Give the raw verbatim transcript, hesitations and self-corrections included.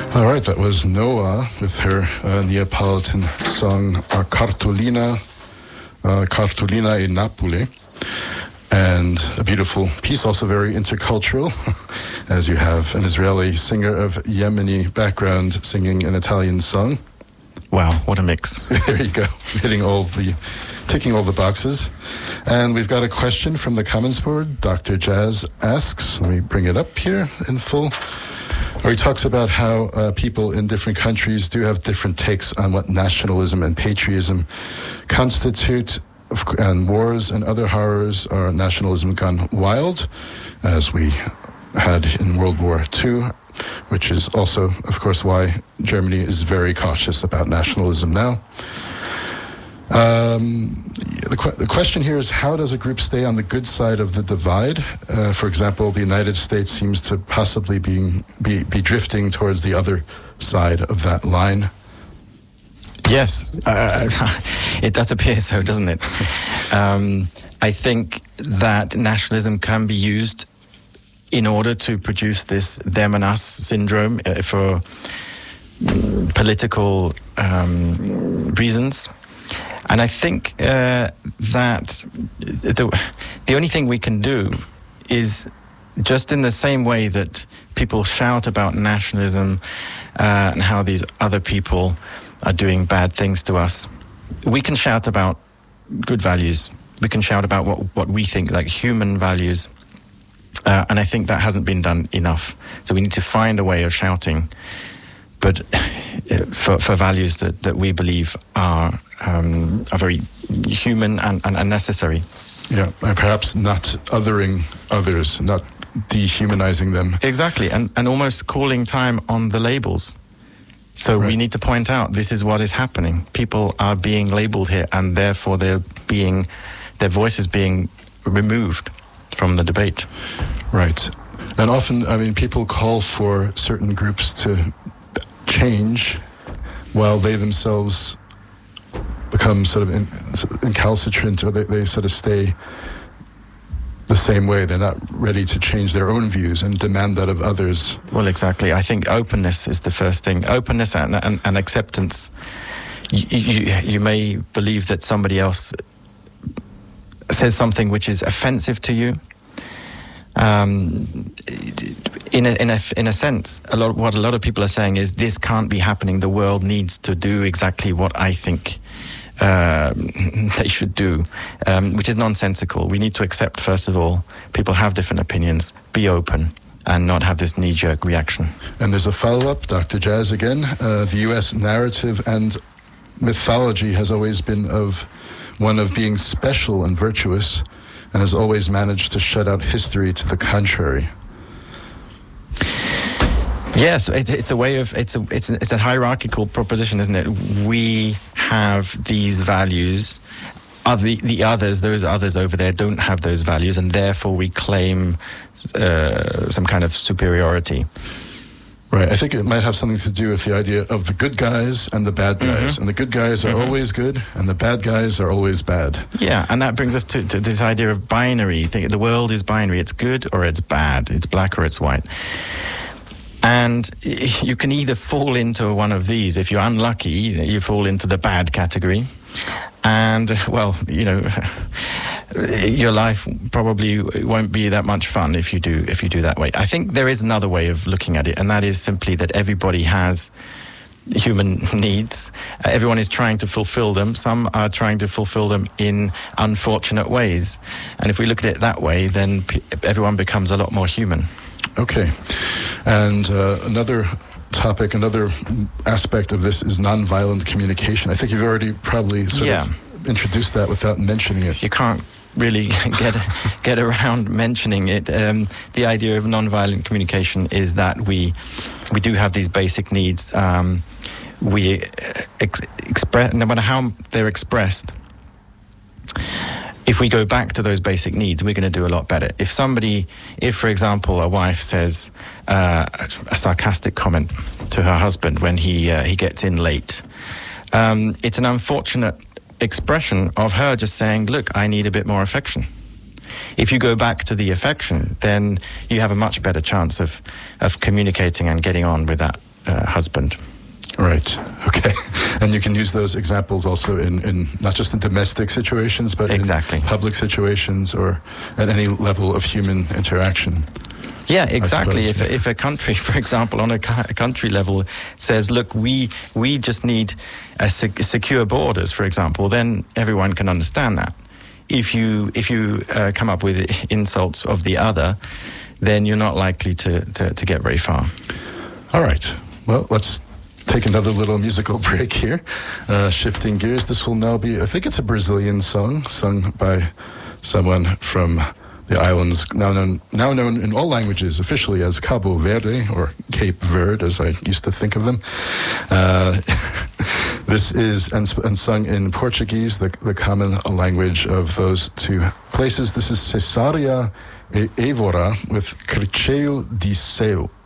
All right, that was Noah with her uh, Neapolitan song uh, Cartolina, uh, Cartolina e Napoli. And a beautiful piece, also very intercultural, as you have an Israeli singer of Yemeni background singing an Italian song. Wow, what a mix. There you go, hitting all the, ticking all the boxes. And we've got a question from the comments board. Doctor Jazz asks, let me bring it up here in full. Or he talks about how uh, people in different countries do have different takes on what nationalism and patriotism constitute, and wars and other horrors are nationalism gone wild, as we had in World War Two, which is also, of course, why Germany is very cautious about nationalism now. Um, the, qu- the question here is, how does a group stay on the good side of the divide? Uh, for example, the United States seems to possibly being, be, be drifting towards the other side of that line. Yes, uh, it does appear so, doesn't it? Um, I think that nationalism can be used in order to produce this them and us syndrome uh, for mm, political um, reasons. And I think uh, that the, the only thing we can do is, just in the same way that people shout about nationalism uh, and how these other people are doing bad things to us, we can shout about good values. We can shout about what, what we think, like human values. Uh, and I think that hasn't been done enough. So we need to find a way of shouting, but for, for values that, that we believe are um, are very human and, and, and necessary. Yeah, and perhaps not othering others, not dehumanizing them. Exactly, and, and almost calling time on the labels. So right. We need to point out this is what is happening. People are being labeled here, and therefore they're being, their voice is being removed from the debate. Right. And often, I mean, people call for certain groups to change while they themselves become sort of in, incalcitrant, or they, they sort of stay the same way. They're not ready to change their own views and demand that of others. Well, exactly. I think openness is the first thing. Openness and, and, and acceptance. You, you, you may believe that somebody else says something which is offensive to you. Um, in a, in a in a sense, a lot what a lot of people are saying is, this can't be happening. The world needs to do exactly what I think uh, they should do, um, which is nonsensical. We need to accept, first of all, people have different opinions. Be open and not have this knee-jerk reaction. And there's a follow-up, Doctor Jazz again. Uh, the U S narrative and mythology has always been of one of being special and virtuous, and has always managed to shut out history to the contrary. Yes, it, it's a way of it's a it's a, it's a hierarchical proposition, isn't it? We have these values. Other, the, the others, those others over there, don't have those values, and therefore we claim uh, some kind of superiority. Right. I think it might have something to do with the idea of the good guys and the bad guys. Mm-hmm. And the good guys are mm-hmm. always good, and the bad guys are always bad. Yeah, and that brings us to, to this idea of binary. The world is binary. It's good or it's bad. It's black or it's white. And you can either fall into one of these. If you're unlucky, you fall into the bad category. And, well, you know, your life probably won't be that much fun if you do if you do that way. I think there is another way of looking at it, and that is simply that everybody has human needs. Uh, everyone is trying to fulfill them. Some are trying to fulfill them in unfortunate ways. And if we look at it that way, then p- everyone becomes a lot more human. Okay. And uh, another topic, another aspect of this is nonviolent communication. I think you've already probably sort yeah. of introduced that without mentioning it. You can't really get get around mentioning it. Um, the idea of nonviolent communication is that we we do have these basic needs. Um, we ex- express, no matter how they're expressed, if we go back to those basic needs, we're going to do a lot better. If somebody, if, for example, a wife says uh, a sarcastic comment to her husband when he uh, he gets in late, um, it's an unfortunate expression of her just saying, look, I need a bit more affection. If you go back to the affection, then you have a much better chance of, of communicating and getting on with that uh, husband. Right. Okay. And you can use those examples also in, in not just in domestic situations, but exactly. in public situations or at any level of human interaction. Yeah, exactly. If, if a country, for example, on a, a country level says, look, we we just need a sec- secure borders, for example, then everyone can understand that. If you if you uh, come up with insults of the other, then you're not likely to, to, to get very far. All right. Well, let's take another little musical break here. Uh, shifting gears, this will now be, I think it's a Brazilian song, sung by someone from the islands, now known, now known in all languages officially as Cabo Verde, or Cape Verde, as I used to think of them. Uh, this is, and, and sung in Portuguese, the, the common language of those two places. This is Cesária e Évora with Cricheio de Céu.